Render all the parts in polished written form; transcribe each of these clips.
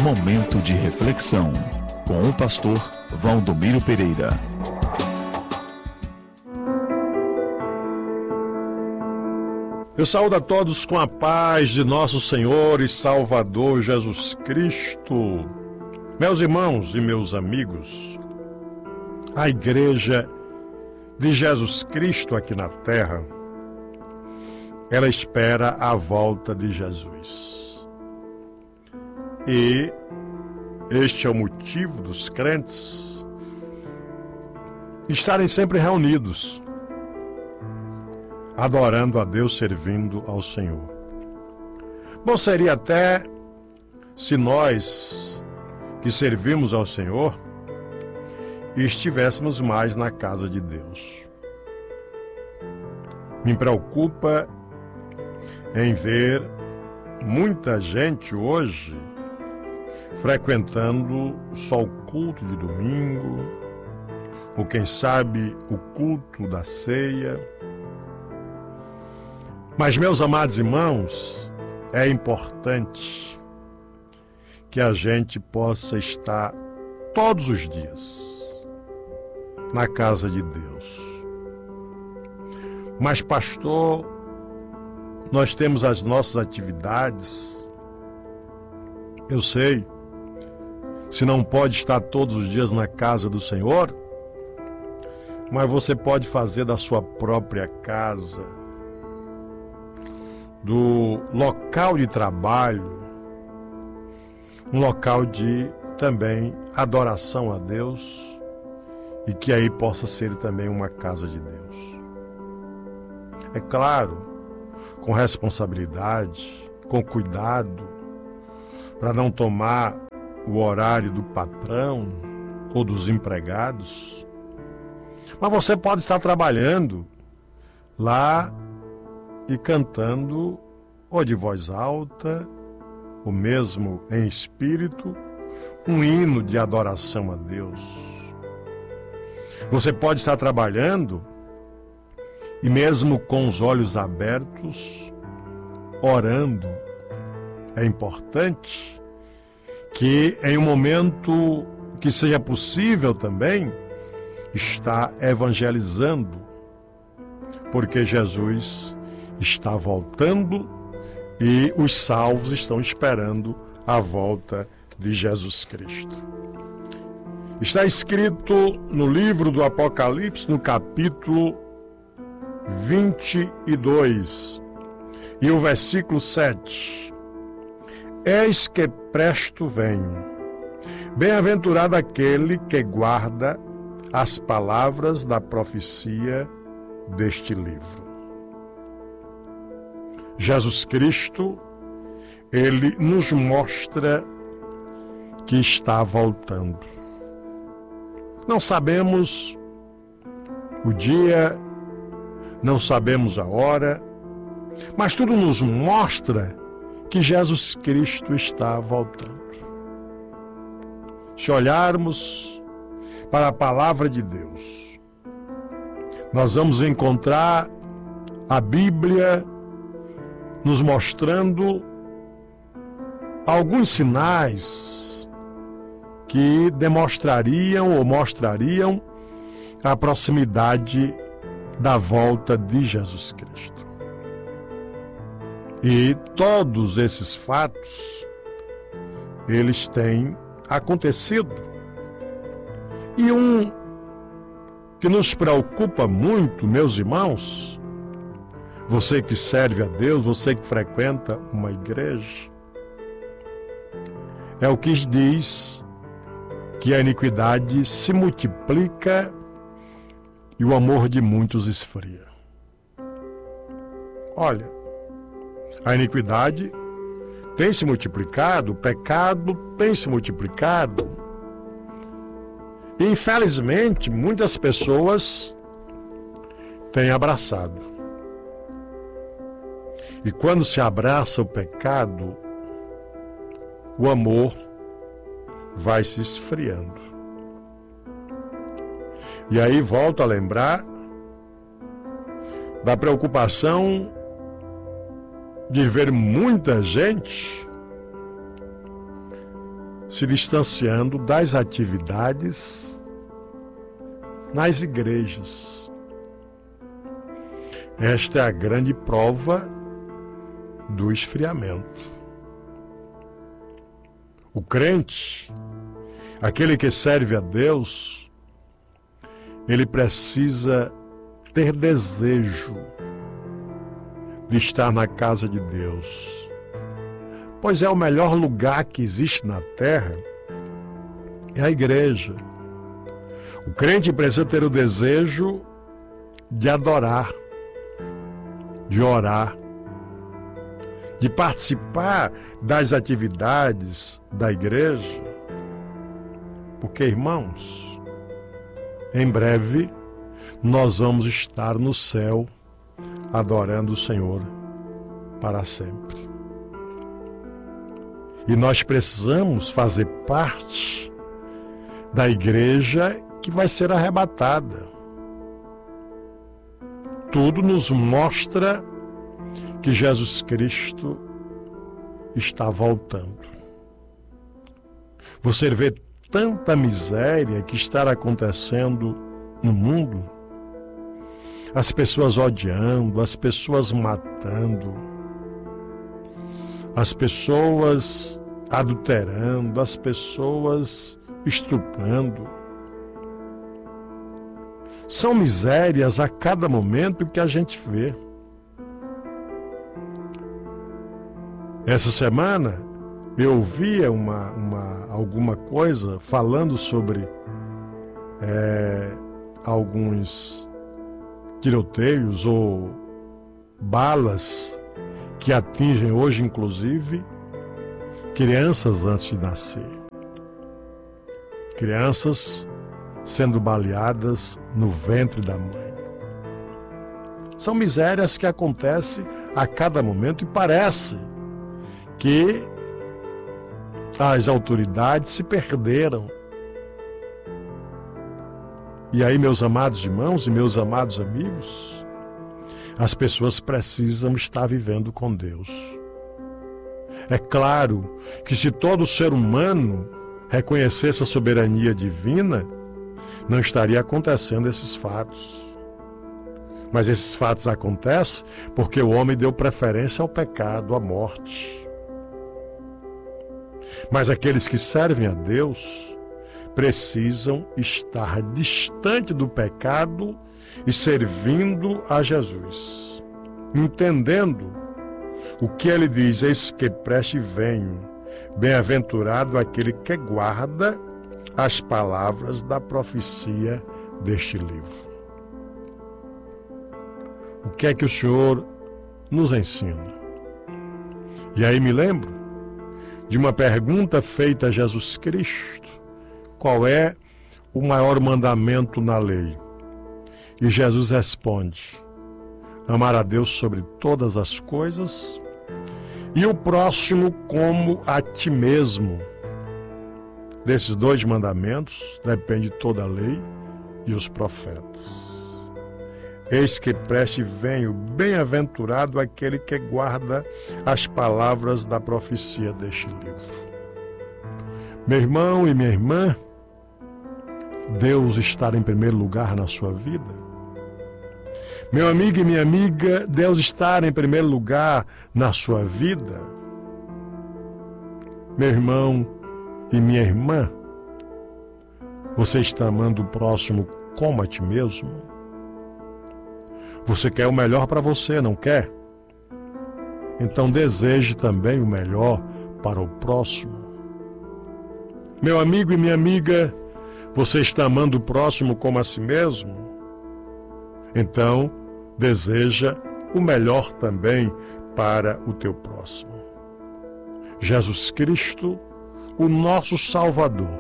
Momento de reflexão com o pastor Valdomiro Pereira. Eu saúdo a todos com a paz de nosso Senhor e Salvador Jesus Cristo. Meus irmãos e meus amigos, a Igreja de Jesus Cristo aqui na terra, ela espera a volta de Jesus. E este é o motivo dos crentes estarem sempre reunidos, adorando a Deus, servindo ao Senhor. Bom seria até se nós que servimos ao Senhor estivéssemos mais na casa de Deus. Me preocupa em ver muita gente hoje frequentando só o culto de domingo, ou quem sabe o culto da ceia. Mas, meus amados irmãos, é importante que a gente possa estar todos os dias na casa de Deus. Mas, pastor, nós temos as nossas atividades. Eu sei, se não pode estar todos os dias na casa do Senhor, mas você pode fazer da sua própria casa, do local de trabalho, um local de também adoração a Deus, e que aí possa ser também uma casa de Deus. É claro, com responsabilidade, com cuidado, para não tomar o horário do patrão ou dos empregados. Mas você pode estar trabalhando lá e cantando, ou de voz alta, ou mesmo em espírito, um hino de adoração a Deus. Você pode estar trabalhando e mesmo com os olhos abertos, orando. É importante que em um momento que seja possível também estar evangelizando, porque Jesus está voltando e os salvos estão esperando a volta de Jesus Cristo. Está escrito no livro do Apocalipse, no capítulo 22, e o versículo 7. Eis que presto venho. Bem-aventurado aquele que guarda as palavras da profecia deste livro. Jesus Cristo, ele nos mostra que está voltando. Não sabemos o dia, não sabemos a hora, mas tudo nos mostra que Jesus Cristo está voltando. Se olharmos para a palavra de Deus, nós vamos encontrar a Bíblia nos mostrando alguns sinais que demonstrariam ou mostrariam a proximidade da volta de Jesus Cristo. E todos esses fatos, eles têm acontecido. E um que nos preocupa muito, meus irmãos, você que serve a Deus, você que frequenta uma igreja, é o que diz que a iniquidade se multiplica e o amor de muitos esfria. Olha, a iniquidade tem se multiplicado, o pecado tem se multiplicado. E, infelizmente, muitas pessoas têm abraçado. E quando se abraça o pecado, o amor vai se esfriando. E aí volto a lembrar da preocupação de ver muita gente se distanciando das atividades nas igrejas. Esta é a grande prova do esfriamento. O crente, aquele que serve a Deus, ele precisa ter desejo de estar na casa de Deus, pois é o melhor lugar que existe na terra, é a igreja. O crente precisa ter o desejo de adorar, de orar, de participar das atividades da igreja, porque, irmãos, em breve nós vamos estar no céu adorando o Senhor para sempre. E nós precisamos fazer parte da igreja que vai ser arrebatada. Tudo nos mostra que Jesus Cristo está voltando. Você vê tanta miséria que está acontecendo no mundo, as pessoas odiando, as pessoas matando, as pessoas adulterando, as pessoas estuprando. São misérias a cada momento que a gente vê. Essa semana eu ouvia alguma coisa falando sobre alguns tiroteios ou balas que atingem hoje, inclusive, crianças antes de nascer. Crianças sendo baleadas no ventre da mãe. São misérias que acontecem a cada momento e parece que as autoridades se perderam. E aí, meus amados irmãos e meus amados amigos, as pessoas precisam estar vivendo com Deus. É claro que se todo ser humano reconhecesse a soberania divina, não estaria acontecendo esses fatos. Mas esses fatos acontecem porque o homem deu preferência ao pecado, à morte. Mas aqueles que servem a Deus precisam estar distante do pecado e servindo a Jesus, entendendo o que ele diz: eis que preste e venho, bem-aventurado aquele que guarda as palavras da profecia deste livro. O que é que o Senhor nos ensina? E aí me lembro de uma pergunta feita a Jesus Cristo: qual é o maior mandamento na lei? E Jesus responde: amar a Deus sobre todas as coisas e o próximo como a ti mesmo. Desses dois mandamentos depende toda a lei e os profetas. Eis que preste e venho, bem-aventurado aquele que guarda as palavras da profecia deste livro. Meu irmão e minha irmã, Deus está em primeiro lugar na sua vida? Meu amigo e minha amiga, Deus está em primeiro lugar na sua vida? Meu irmão e minha irmã, você está amando o próximo como a ti mesmo? Você quer o melhor para você, não quer? Então deseje também o melhor para o próximo. Meu amigo e minha amiga, você está amando o próximo como a si mesmo? Então deseja o melhor também para o teu próximo. Jesus Cristo, o nosso Salvador,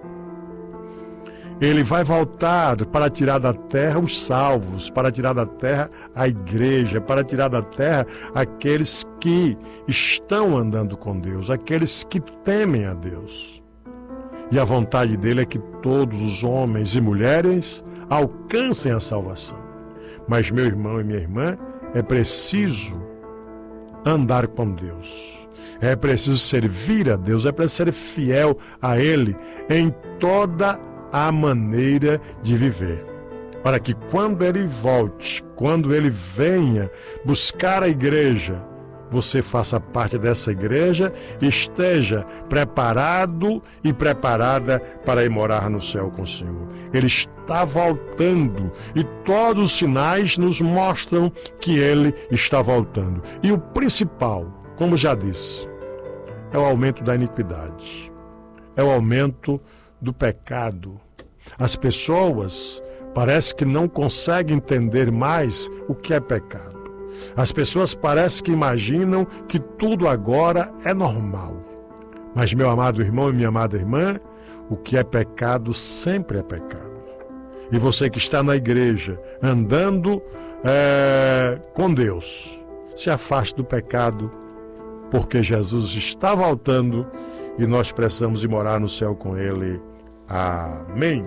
Ele vai voltar para tirar da terra os salvos, para tirar da terra a igreja, para tirar da terra aqueles que estão andando com Deus, aqueles que temem a Deus. E a vontade dele é que todos os homens e mulheres alcancem a salvação. Mas, meu irmão e minha irmã, é preciso andar com Deus. É preciso servir a Deus, é preciso ser fiel a Ele em toda a maneira de viver. Para que quando Ele volte, quando Ele venha buscar a igreja, você faça parte dessa igreja e esteja preparado e preparada para ir morar no céu com o Senhor. Ele está voltando e todos os sinais nos mostram que Ele está voltando. E o principal, como já disse, é o aumento da iniquidade, é o aumento do pecado. As pessoas parece que não conseguem entender mais o que é pecado. As pessoas parecem que imaginam que tudo agora é normal. Mas, meu amado irmão e minha amada irmã, o que é pecado sempre é pecado. E você que está na igreja, andando com Deus, se afaste do pecado, porque Jesus está voltando e nós precisamos ir morar no céu com Ele. Amém.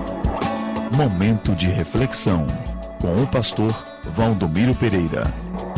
Momento de reflexão com o pastor Valdomiro Pereira.